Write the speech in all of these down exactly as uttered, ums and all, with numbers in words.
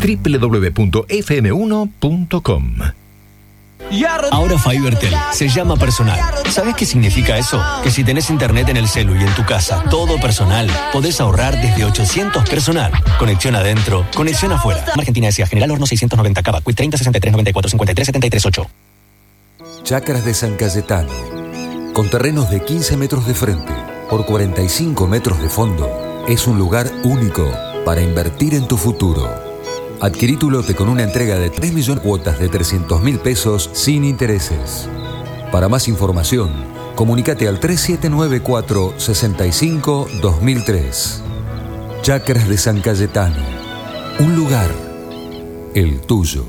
doble u doble u doble u punto efe eme uno punto com. Ahora FiberTel se llama personal. ¿Sabes qué significa eso? Que si tenés internet en el celu y en tu casa, todo personal, podés ahorrar desde ochocientos personal. Conexión adentro, conexión afuera. Argentina S A General Horno seiscientos noventa Cava, Quit treinta sesenta y tres noventa y cuatro cincuenta y tres setenta y tres ocho. Chacras de San Cayetano, con terrenos de quince metros de frente por cuarenta y cinco metros de fondo, es un lugar único para invertir en tu futuro. Adquirí tu lote con una entrega de tres millones de cuotas de trescientos mil pesos sin intereses. Para más información, comunícate al tres siete nueve cuatro seis cinco dos mil tres. Chacras de San Cayetano, un lugar, el tuyo.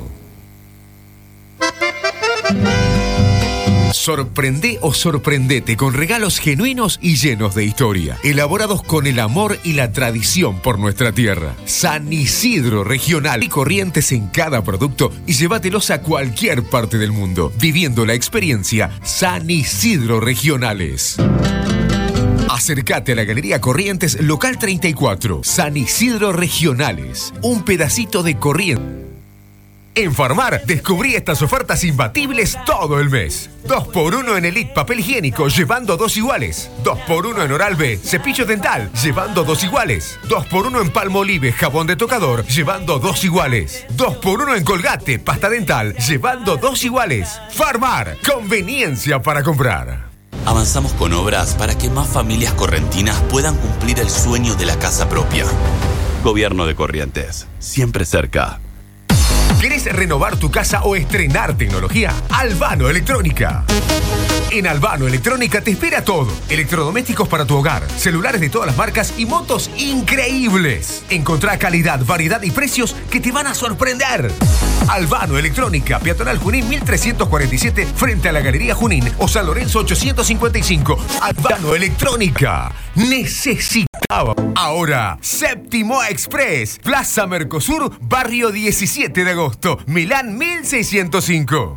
Sorprende o sorprendete con regalos genuinos y llenos de historia, elaborados con el amor y la tradición por nuestra tierra. San Isidro Regional y Corrientes en cada producto y llévatelos a cualquier parte del mundo, viviendo la experiencia San Isidro Regionales. Acércate a la Galería Corrientes, local treinta y cuatro, San Isidro Regionales, un pedacito de Corrientes. En Farmar, descubrí estas ofertas imbatibles todo el mes. dos por uno en Elite Papel Higiénico, llevando dos iguales. dos por uno en Oral-B, cepillo dental, llevando dos iguales. dos por uno en Palmolive, jabón de tocador, llevando dos iguales. dos por uno en Colgate, pasta dental, llevando dos iguales. Farmar, conveniencia para comprar. Avanzamos con obras para que más familias correntinas puedan cumplir el sueño de la casa propia. Gobierno de Corrientes, siempre cerca. ¿Querés renovar tu casa o estrenar tecnología? Albano Electrónica. En Albano Electrónica te espera todo. Electrodomésticos para tu hogar, celulares de todas las marcas y motos increíbles. Encontrá calidad, variedad y precios que te van a sorprender. Albano Electrónica, Peatonal Junín mil trescientos cuarenta y siete, frente a la Galería Junín o San Lorenzo ochocientos cincuenta y cinco. Albano Electrónica. Necesitaba. Ahora, Séptimo Express, Plaza Mercosur, barrio diecisiete de agosto, Milán mil seiscientos cinco.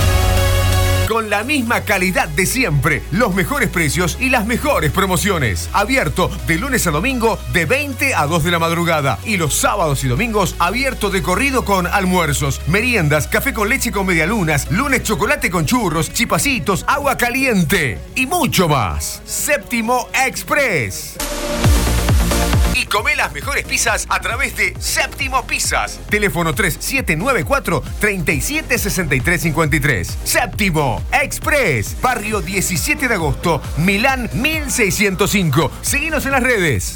Con la misma calidad de siempre, los mejores precios y las mejores promociones. Abierto de lunes a domingo de veinte a dos de la madrugada. Y los sábados y domingos abierto de corrido con almuerzos, meriendas, café con leche con medialunas, lunes chocolate con churros, chipacitos, agua caliente y mucho más. Séptimo Express. Y come las mejores pizzas a través de Séptimo Pizzas. Teléfono tres siete nueve cuatro, tres siete seis tres cinco tres. Séptimo Express, barrio diecisiete de agosto, Milán mil seiscientos cinco. Seguinos en las redes.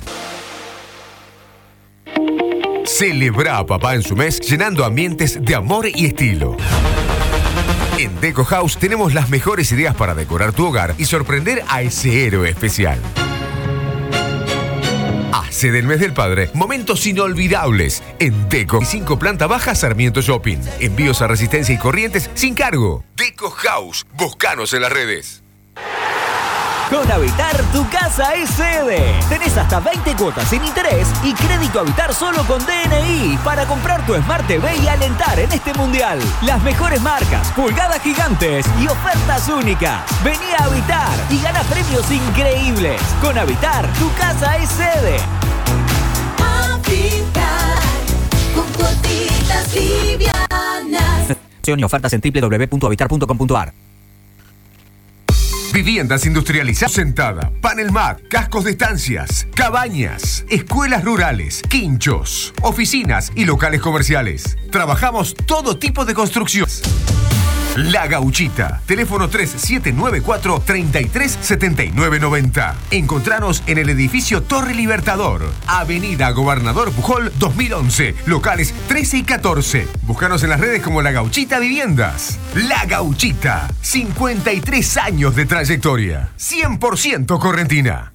Celebra a papá en su mes llenando ambientes de amor y estilo. En Deco House tenemos las mejores ideas para decorar tu hogar y sorprender a ese héroe especial. Hace del mes del padre momentos inolvidables en Deco. cinco planta baja, Sarmiento Shopping. Envíos a Resistencia y Corrientes sin cargo. Deco House. Búscanos en las redes. Con Habitar, tu casa es sede. Tenés hasta veinte cuotas sin interés y crédito Habitar solo con D N I para comprar tu Smart T V y alentar en este mundial. Las mejores marcas, pulgadas gigantes y ofertas únicas. Vení a Habitar y gana premios increíbles. Con Habitar, tu casa es sede. Habitar, con cuotitas livianas. Y ofertas en doble u doble u doble u punto habitar punto com punto a r. Viviendas industrializadas, sentada, panelmat, cascos de estancias, cabañas, escuelas rurales, quinchos, oficinas y locales comerciales. Trabajamos todo tipo de construcciones. La Gauchita. Teléfono tres siete nueve cuatro, tres tres siete nueve nueve cero. Encontranos en el edificio Torre Libertador, Avenida Gobernador Pujol dos mil once, locales trece y catorce. Búscanos en las redes como La Gauchita Viviendas. La Gauchita. cincuenta y tres años de trayectoria. cien por ciento correntina.